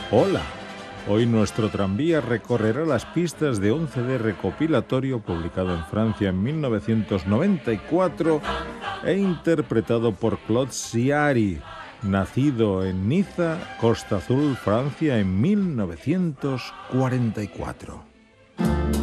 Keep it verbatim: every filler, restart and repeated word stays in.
Hola, hoy nuestro tranvía recorrerá las pistas de un C D recopilatorio publicado en Francia en mil novecientos noventa y cuatro e interpretado por Claude Ciari, nacido en Niza, Costa Azul, Francia, en mil novecientos cuarenta y cuatro.